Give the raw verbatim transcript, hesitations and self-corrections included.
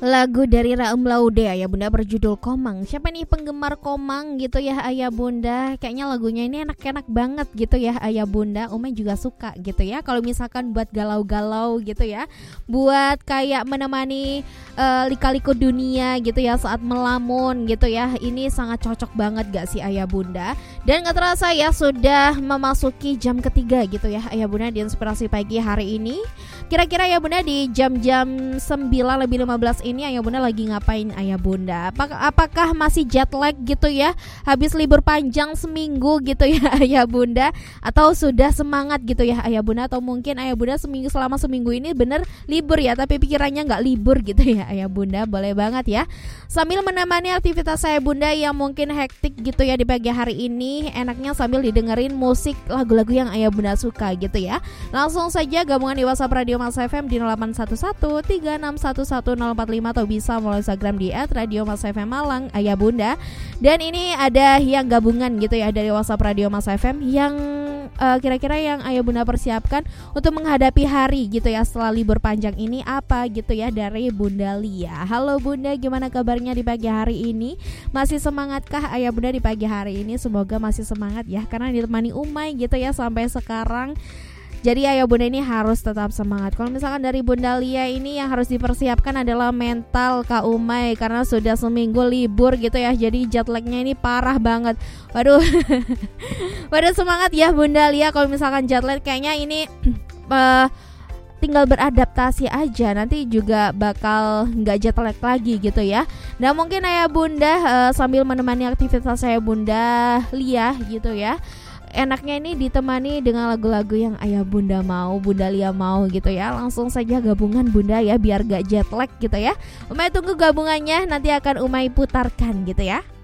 Lagu dari Raum Laude Ayah Bunda berjudul Komang. Siapa nih penggemar Komang gitu ya Ayah Bunda? Kayaknya lagunya ini enak-enak banget gitu ya Ayah Bunda. Umi juga suka gitu ya. Kalau misalkan buat galau-galau gitu ya, buat kayak menemani uh, lika-liku dunia gitu ya saat melamun gitu ya. Ini sangat cocok banget gak sih Ayah Bunda? Dan gak terasa ya sudah memasuki jam ketiga gitu ya Ayah Bunda di Inspirasi Pagi hari ini. Kira-kira Ayah Bunda di jam-jam sembilan lebih lima belas ini Ayah Bunda lagi ngapain Ayah Bunda? Apakah, apakah masih jet lag gitu ya? Habis libur panjang seminggu gitu ya Ayah Bunda? Atau sudah semangat gitu ya Ayah Bunda? Atau mungkin Ayah Bunda seminggu selama seminggu ini bener libur ya, tapi pikirannya gak libur gitu ya Ayah Bunda? Boleh banget ya. Sambil menemani aktivitas Ayah Bunda yang mungkin hektik gitu ya di pagi hari ini, enaknya sambil didengerin musik lagu-lagu yang Ayah Bunda suka gitu ya. Langsung saja gabungan di WhatsApp Radio Mas F M di nol delapan satu satu tiga enam satu satu nol empat lima atau bisa melalui Instagram di et radio mas f m malang Ayah Bunda. Dan ini ada yang gabungan gitu ya dari WhatsApp Radio Mas F M yang uh, kira-kira yang Ayah Bunda persiapkan untuk menghadapi hari gitu ya setelah libur panjang ini apa gitu ya, dari Bunda Lia. Halo Bunda, gimana kabarnya di pagi hari ini? Masih semangatkah Ayah Bunda di pagi hari ini? Semoga masih semangat ya, karena ditemani Umay gitu ya sampai sekarang. Jadi Ayah Bunda ini harus tetap semangat. Kalau misalkan dari Bunda Lia ini yang harus dipersiapkan adalah mental Kak Umay, karena sudah seminggu libur gitu ya. Jadi jet lagnya ini parah banget. Waduh. Waduh, semangat ya Bunda Lia. Kalau misalkan jet lag kayaknya ini uh, tinggal beradaptasi aja, nanti juga bakal nggak jet lag lagi gitu ya. Nah mungkin Ayah Bunda uh, sambil menemani aktivitas Ayah Bunda Lia gitu ya, enaknya ini ditemani dengan lagu-lagu yang Ayah Bunda mau, Bunda Lia mau gitu ya. Langsung saja gabungan Bunda ya biar gak jet lag gitu ya. Umay tunggu gabungannya, nanti akan Umay putarkan gitu ya.